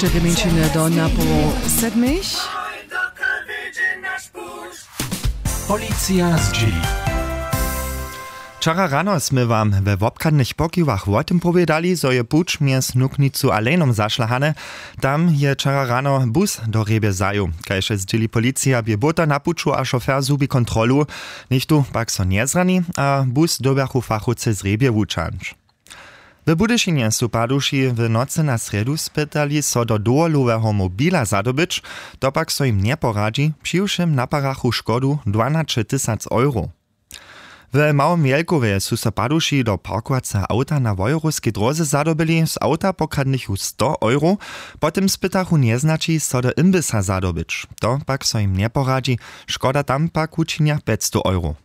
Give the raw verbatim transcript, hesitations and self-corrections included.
cztery mininy do na pół sedmich. Policja z G. Wczoraj rano sme wam we wobkadnych pokiwach o tym powiedzieli, zo je pucz mies Nuknicu Alenom zašlahane. Tam je wczoraj rano bus do Rebie zaju. Kajże zdzieli policja bie bota na puczu, a šofer zubi kontrolu. Nicht tu pak so nie zrani, a bus dobiachu fachowce z Rebie wučanč. W Budyšinie su paduši w nocy na sredu spytali so do dołolowego mobila zadobyć, to pak so im nie poradzi, přiwšim naparachu szkodu dwanaście tysięcy euro. W Małym Mielkowie su so paduši do parkowace auta na wojorowskiej drodze zadobili z auta pokradnych już sto euro, potem spytachu nie znaczy so do imbisa zadobyć. To pak so im nie poradzi, szkoda tam pak učinia pięćset euro.